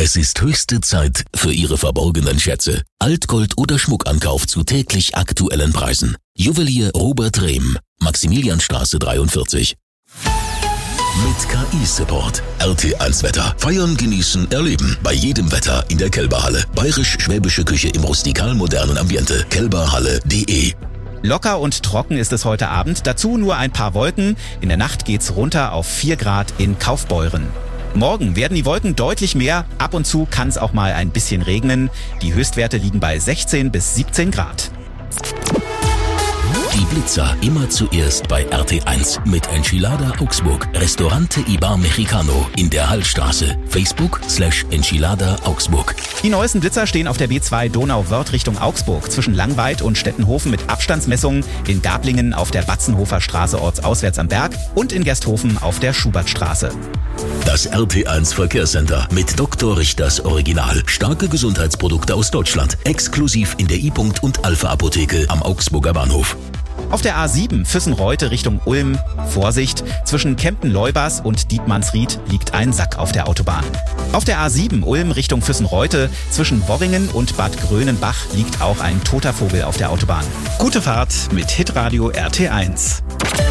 Es ist höchste Zeit für Ihre verborgenen Schätze. Altgold oder Schmuckankauf zu täglich aktuellen Preisen. Juwelier Robert Rehm, Maximilianstraße 43. Mit KI-Support. RT1 Wetter. Feiern, genießen, erleben. Bei jedem Wetter in der Kelberhalle. Bayerisch-schwäbische Küche im rustikal-modernen Ambiente. kelberhalle.de. Locker und trocken ist es heute Abend. Dazu nur ein paar Wolken. In der Nacht geht's runter auf 4 Grad in Kaufbeuren. Morgen werden die Wolken deutlich mehr. Ab und zu kann es auch mal ein bisschen regnen. Die Höchstwerte liegen bei 16 bis 17 Grad. Die Blitzer immer zuerst bei RT1 mit Enchilada Augsburg. Restaurante Ibar Mexicano in der Hallstraße. Facebook/Enchilada Augsburg. Die neuesten Blitzer stehen auf der B2 Donau-Wörth Richtung Augsburg zwischen Langweid und Stettenhofen mit Abstandsmessungen, in Gablingen auf der Batzenhofer Straße ortsauswärts am Berg und in Gersthofen auf der Schubertstraße. Das RT1 Verkehrscenter mit Dr. Richters Original. Starke Gesundheitsprodukte aus Deutschland. Exklusiv in der I-Punkt und Alpha-Apotheke am Augsburger Bahnhof. Auf der A7 Füssen-Reute Richtung Ulm. Vorsicht, zwischen Kempten-Leubers und Dietmannsried liegt ein Sack auf der Autobahn. Auf der A7 Ulm Richtung Füssen-Reute zwischen Worringen und Bad Grönenbach liegt auch ein toter Vogel auf der Autobahn. Gute Fahrt mit Hitradio RT1.